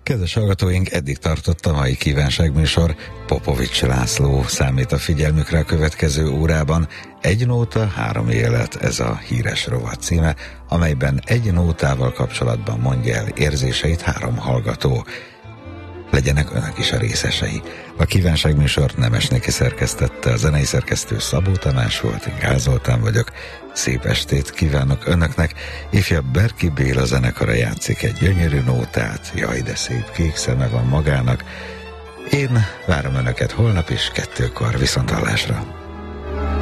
Kedves hallgatóink, eddig tartott a mai kívánságműsor. Popovics László számít a figyelmükre a következő órában. Egy nóta, 3 élet, ez a híres rovat címe, amelyben egy nótával kapcsolatban mondja el érzéseit 3 hallgató. Legyenek önök is a részesei. A kívánságműsort Nemesnéki szerkesztette, a zenei szerkesztő Szabó Tamás volt, Gál Zoltán vagyok. Szép estét kívánok önöknek. Ifjabb Berki Béla zenekara játszik egy gyönyörű nótát, jaj de szép kék szeme van magának. Én várom önöket holnap is 2-kor, viszonthallásra.